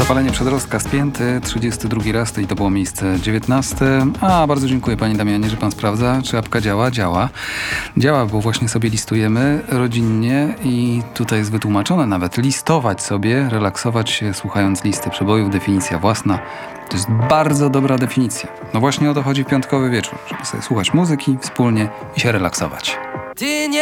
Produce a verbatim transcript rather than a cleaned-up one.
Zapalenie przedrostka spięty, trzydziesty drugi raz i to było miejsce dziewiętnaste. A, bardzo dziękuję panie Damianie, że pan sprawdza, czy apka działa. Działa. Działa, bo właśnie sobie listujemy rodzinnie i tutaj jest wytłumaczone nawet listować sobie, relaksować się słuchając listy przebojów, definicja własna. To jest bardzo dobra definicja. No właśnie o to chodzi w piątkowy wieczór, żeby sobie słuchać muzyki wspólnie i się relaksować. Ty nie